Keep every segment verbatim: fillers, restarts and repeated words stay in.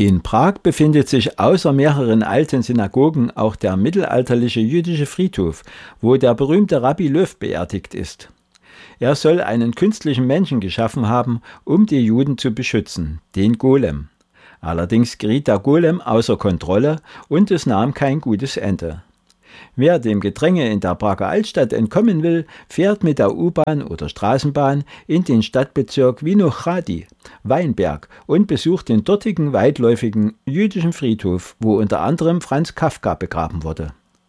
In Prag befindet sich außer mehreren alten Synagogen auch der mittelalterliche jüdische Friedhof, wo der berühmte Rabbi Löw beerdigt ist. Er soll einen künstlichen Menschen geschaffen haben, um die Juden zu beschützen, den Golem. Allerdings geriet der Golem außer Kontrolle und es nahm kein gutes Ende. Wer dem Gedränge in der Prager Altstadt entkommen will, fährt mit der U-Bahn oder Straßenbahn in den Stadtbezirk Vinohrady, Weinberg, und besucht den dortigen weitläufigen jüdischen Friedhof, wo unter anderem Franz Kafka begraben wurde.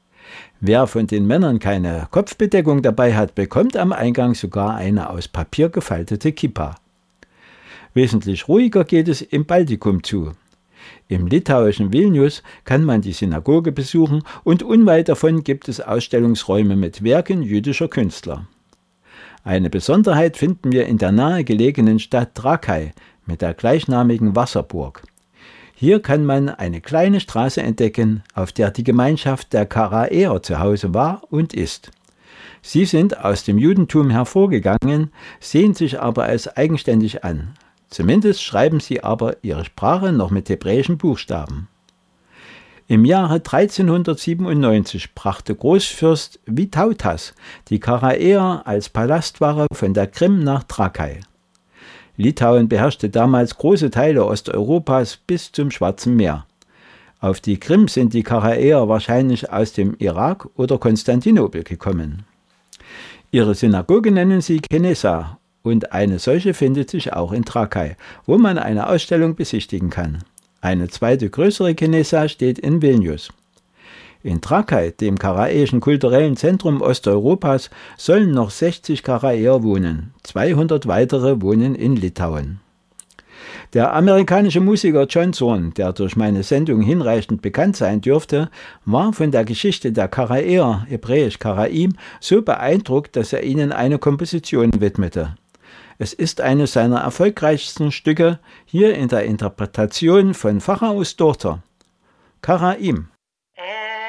Wer von den Männern keine Kopfbedeckung dabei hat, bekommt am Eingang sogar eine aus Papier gefaltete Kippa. Wesentlich ruhiger geht es im Baltikum zu. Im litauischen Vilnius kann man die Synagoge besuchen und unweit davon gibt es Ausstellungsräume mit Werken jüdischer Künstler. Eine Besonderheit finden wir in der nahegelegenen Stadt Trakai mit der gleichnamigen Wasserburg. Hier kann man eine kleine Straße entdecken, auf der die Gemeinschaft der Karaäer zu Hause war und ist. Sie sind aus dem Judentum hervorgegangen, sehen sich aber als eigenständig an. Zumindest schreiben sie aber ihre Sprache noch mit hebräischen Buchstaben. Im Jahre dreizehnhundertsiebenundneunzig brachte Großfürst Vytautas die Karaäer als Palastware von der Krim nach Trakai. Litauen beherrschte damals große Teile Osteuropas bis zum Schwarzen Meer. Auf die Krim sind die Karaäer wahrscheinlich aus dem Irak oder Konstantinopel gekommen. Ihre Synagoge nennen sie Kenesa. Und eine solche findet sich auch in Trakai, wo man eine Ausstellung besichtigen kann. Eine zweite größere Kenesa steht in Vilnius. In Trakai, dem karaäischen kulturellen Zentrum Osteuropas, sollen noch sechzig Karaäer wohnen. zweihundert weitere wohnen in Litauen. Der amerikanische Musiker John Zorn, der durch meine Sendung hinreichend bekannt sein dürfte, war von der Geschichte der Karaäer, hebräisch Karaim, so beeindruckt, dass er ihnen eine Komposition widmete. Es ist eines seiner erfolgreichsten Stücke, hier in der Interpretation von Pharao Storter, Karaim.